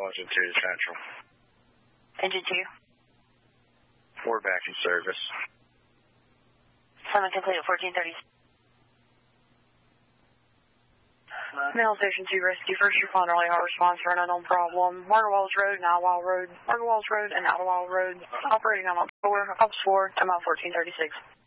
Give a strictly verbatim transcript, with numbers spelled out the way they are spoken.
Engine two to Central. Engine two. We're back in service. Summon complete at fourteen thirty. Mail Station two Rescue, first responder only hot response for an unknown problem. Margaret Walls Road and Idlewild Road. Margaret Walls Road and Idlewild Road. Operating on four, Ops four, to mile fourteen thirty-six.